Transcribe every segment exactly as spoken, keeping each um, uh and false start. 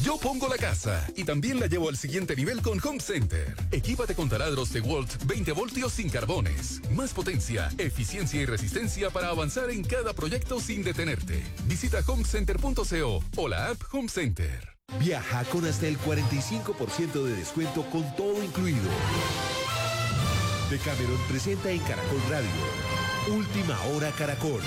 Yo pongo la casa y también la llevo al siguiente nivel con Home Center. Equípate con taladros DeWalt veinte voltios sin carbones. Más potencia, eficiencia y resistencia para avanzar en cada proyecto sin detenerte. Visita home center punto co o la app Home Center. Viaja con hasta el cuarenta y cinco por ciento de descuento con todo incluido. Decameron presenta en Caracol Radio. Última Hora Caracol.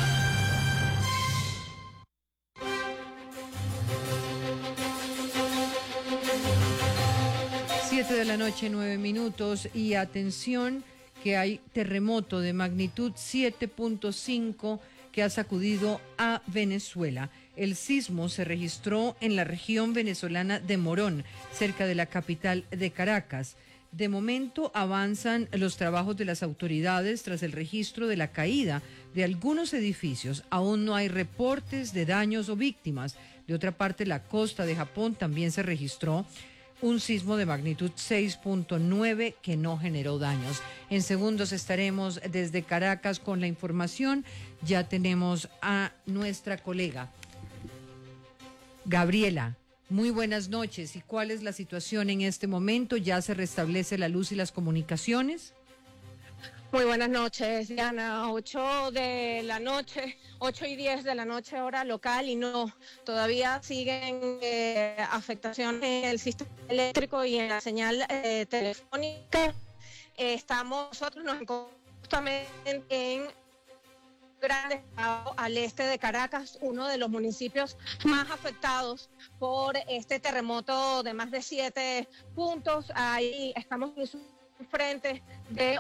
Siete de la noche, nueve minutos, y atención que hay terremoto de magnitud siete punto cinco que ha sacudido a Venezuela. El sismo se registró en la región venezolana de Morón, cerca de la capital de Caracas. De momento avanzan los trabajos de las autoridades tras el registro de la caída de algunos edificios. Aún no hay reportes de daños o víctimas. De otra parte, la costa de Japón también se registró un sismo de magnitud seis punto nueve que no generó daños. En segundos estaremos desde Caracas con la información. Ya tenemos a nuestra colega Gabriela. Muy buenas noches. ¿Y cuál es la situación en este momento? ¿Ya se restablece la luz y las comunicaciones? Muy buenas noches, Diana. ocho de la noche, ocho y diez de la noche hora local, y no, todavía siguen eh, afectaciones en el sistema eléctrico y en la señal eh, telefónica. Eh, estamos, nosotros nos encontramos justamente en Grande al este de Caracas, uno de los municipios más afectados por este terremoto de más de siete puntos. Ahí estamos frente de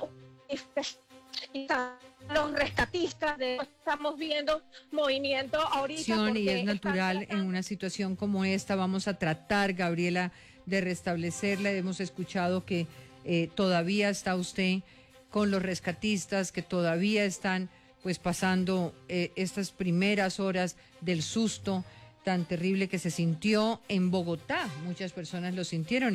los rescatistas, de, estamos viendo movimiento ahorita. Y es natural en una situación como esta. Vamos a tratar, Gabriela, de restablecerla. Hemos escuchado que eh, todavía está usted con los rescatistas, que todavía están pues pasando eh, estas primeras horas del susto tan terrible que se sintió en Bogotá. Muchas personas lo sintieron.